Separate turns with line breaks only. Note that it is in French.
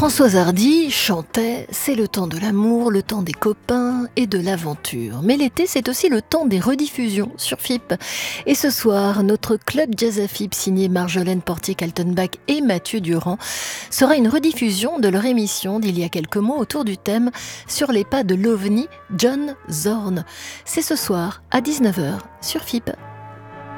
Françoise Hardy chantait « C'est le temps de l'amour, le temps des copains et de l'aventure ». Mais l'été, c'est aussi le temps des rediffusions sur FIP. Et ce soir, notre club jazz à FIP, signé Marjolaine Portier-Kaltenbach et Mathieu Durand, sera une rediffusion de leur émission d'il y a quelques mois autour du thème « Sur les pas de l'OVNI, John Zorn ». C'est ce soir à 19h sur FIP.